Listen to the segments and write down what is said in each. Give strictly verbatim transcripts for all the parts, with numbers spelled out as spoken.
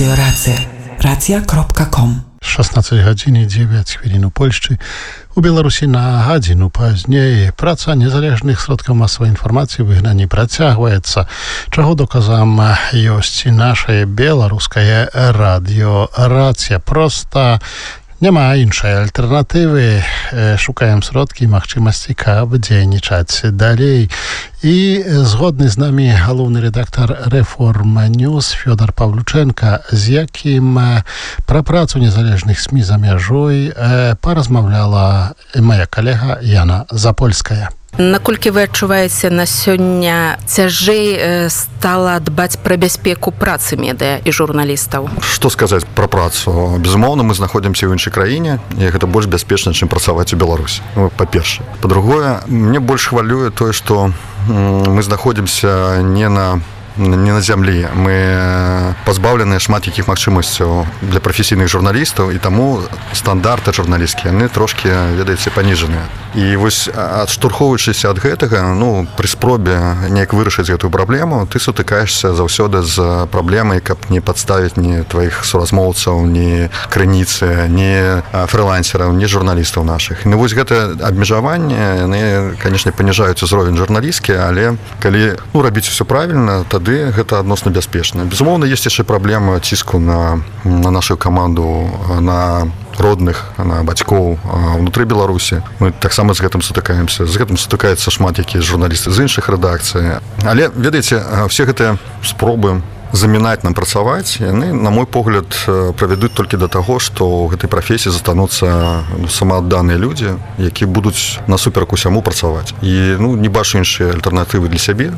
Racja. racja kropka com. шестнадцать гадзін і дзевяць хвілін у Польшчы. У Беларусі на гадзіну пазней праца незалежных сродкаў масавай інфармацыі ў выгнанні працягваецца, чаго доказам ёсць і нашае беларускае радыё «Рацыя». Проста няма іншай альтэрнатывы. Шукаем сродкі і магчымасці, каб дзейнічаць далей. І згодны з намі галоўны рэдактар Reform News Фёдор Павлюченка, з якім пра працу незалежных СМІ за мяжой паразмаўляла моя калега Яна Запольская. Наколькі вы адчуваеце на сёння цяжэй стала дбаць пра бяспеку працы медыа і журналістаў? Што сказаць пра працу? Безумоўна, мы знаходзімся ў іншай краіне, і гэта больш бяспечна, чым працаваць у Беларусі. Ну, па-першае. Па-другое, мне больш хвалюе тое, што мы знаходзімся не на не на зямлі. Мы пазбаўленыя шмат якіх магчымасцяў для прафесійных журналістаў, і таму стандарты журналісцкія, яны трошкі, ведаеце, паніжаныя. І вось адштурхоўваючыся ад гэтага, ну, пры спробе неяк вырашыць гэтую праблему, ты сутыкаешся заўсёды з праблемай, каб не падставіць ні тваіх суразмоўцаў, ні крыніцы, ні фрылансераў, ні журналістаў нашых. Ну, вось гэта абмежаванне, яны, канешне, паніжаюць узровень журналісткі, але калі, ну, рабіць усё правільна, тады гэта адносна бяспечна. Безумоўна, ёсць яшчэ праблема ціску на, на нашу каманду, на родных, на бацькоў внутры Беларусі. Мы таксама з гэтым сутыкаемся. З гэтым сутыкаюцца шмат якія журналісты з іншых рэдакцый. Але, ведаеце, все гэтыя спробы замінаць нам працаваць, яны, на мой погляд, правядуць толькі да таго, што ў гэтай прафесіі застануцца самаадданыя людзі, які будуць насуперак усяму працаваць. І, ну, не бачу іншыя альтэрнатывы для сябе.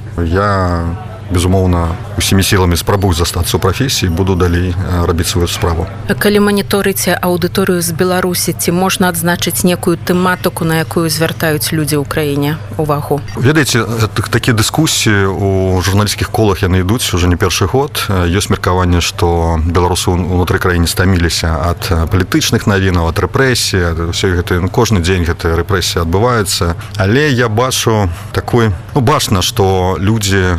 Я безумоўна, усімі сіламі спрабую застацца ў прафесіі, буду далей рабіць сваю справу. Калі маніторыце аўдыторыю з Беларусі, ці можна адзначыць некую тэматыку, на якую звяртаюць людзі ў краіне увагу? Ведаеце, такія дыскусіі ў журналісцкіх колах яны ідуць уже не першы год. Ёсць меркаванне, што беларусы ўнутры краіны стаміліся ад палітычных навінаў, ад рэпрэсій, ўсё гэта, кожны дзень гэтыя рэпрэсіі адбываюцца. Але я бачу такой, ну, бачна, што людзі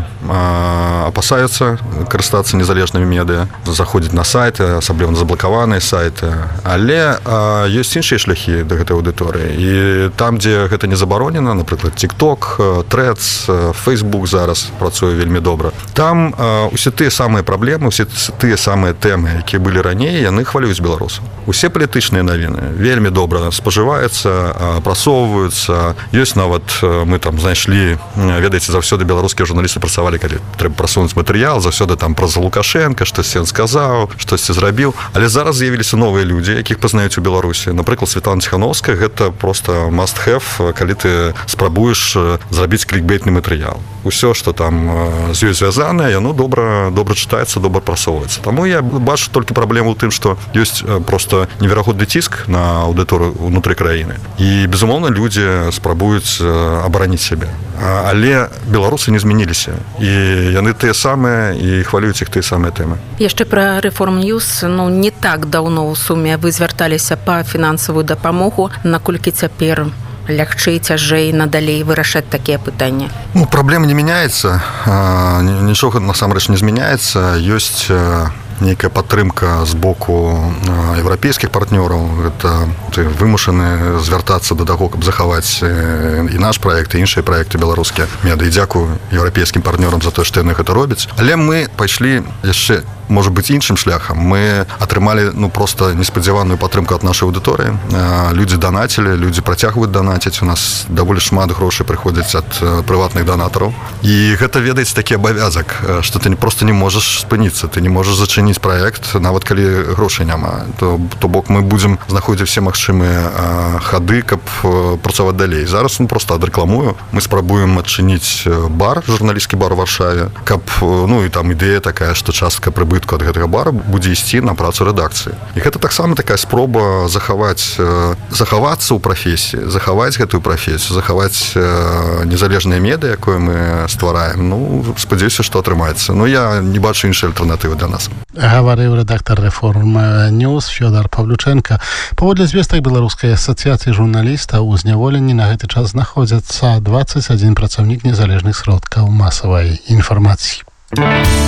апасаюцца карыстацца незалежнымі медыа, заходзіць на сайты, асабліва на заблакаваныя сайты, але а, ёсць іншыя шляхі да гэтай аўдыторыі. І там, дзе гэта не забаронена, напрыклад, TikTok, Threads, Facebook зараз працуе вельмі добра. Там а, усе тыя самыя праблемы, усе тыя самыя тэмы, якія былі раней, яны хвалююць беларусаў. Усе палітычныя навіны вельмі добра спажываюцца, прасоўваюцца. Ёсць нават, мы там знайшлі, ведаеце, заўсёды беларускія журналісты працавалі, калі трэба прасунуць матэрыял, заўсёды там праз Лукашенка, штосьці ён сказаў, штосьці зрабіў. Але зараз з'явіліся новыя людзі, якіх пазнаюць у Беларусі. Напрыклад, Светлана Ціхановская, гэта проста must-have, калі ты спрабуеш зрабіць клікбейтны матэрыял. Усё, што там з ёй звязанае, яно добра, добра чытаецца, добра прасоўваецца. Таму я бачу толькі праблему ў тым, што ёсць проста неверагодны ціск на аўдыторыю ўнутры краіны. І, безумоўна, людзі спрабуюць абараніць сябе. Але беларусы не змяніліся. І яны тыя самыя, і хвалююць іх тыя самыя тэмы. Яшчэ пра Reform News, ну, не так даўно ў суме вы звярталіся па фінансавую дапамогу, наколькі цяпер лягчэй, цяжэй надалей вырашаць такія пытанні? Ну, праблема не мяняецца, нічога насамрэч не змяняецца. Ёсць нейкая падтрымка з боку еўрапейскіх партнёраў. Гэта вымушаны звяртацца да таго, каб захаваць і наш праект, і іншыя праекты беларускія медыа. І дзякую еўрапейскім партнёрам за тое, што яны гэта робяць. Але мы пайшлі яшчэ, можа быць, іншым шляхам. Мы атрымалі, ну, проста неспадзяваную падтрымку ад нашай аўдыторыі. Людзі данацілі, людзі працягваюць данаціць. У нас даволі шмат грошай прыходзяць ад прыватных данатараў. І гэта, ведаеце, такі абавязак, што ты проста не можаш спыніцца, ты не можаш зачыніць праект, нават калі грошай няма. То, то бок мы будзем знаходзіць все магчымыя хады, каб працаваць далей. Зараз, ну, проста адрэкламую. Мы спрабуем адчыніць бар, журналісцкі бар у Варшаве, каб, ну, і там ідэя такая, што частка прыбытку ад гэтага бара будзе ісці на працу рэдакцыі. І гэта таксама такая спроба захаваць, захавацца ў прафесіі, захаваць гэтую прафесію, захаваць незалежныя медыа, якое мы ствараем. Ну, спадзяюся, што атрымаецца. Ну, я не бачу іншай альтэрнатывы для нас. Гаварыў рэдактар Reform News Фёдор Павлюченка. Паводле звестак беларускай асацыяцыі журналістаў, у зняволенні на гэты час знаходзяцца дваццаць адзін працаўнік незалежных сродкаў масавай інфармацыі.